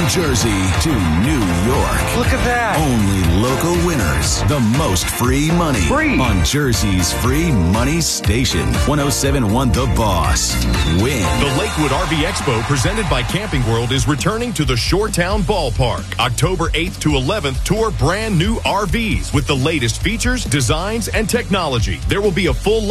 Jersey to New York. Look at that. Only local winners. The most free money. Free. On Jersey's free money station. 107.1 The Boss. Win. The Lakewood RV Expo presented by Camping World is returning to the Shoretown Ballpark. October 8th to 11th, tour brand new RVs with the latest features, designs, and technology. There will be a full